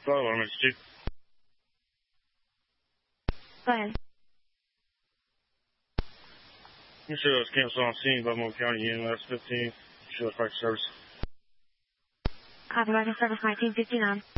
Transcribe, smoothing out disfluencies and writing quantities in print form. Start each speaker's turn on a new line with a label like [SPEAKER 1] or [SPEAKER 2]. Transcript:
[SPEAKER 1] Fire alarm institute.
[SPEAKER 2] Go ahead.
[SPEAKER 1] Sure, that's canceled on scene, Baltimore County EMS 15. Sure, fire service.
[SPEAKER 2] Copy, Roger, service 1959.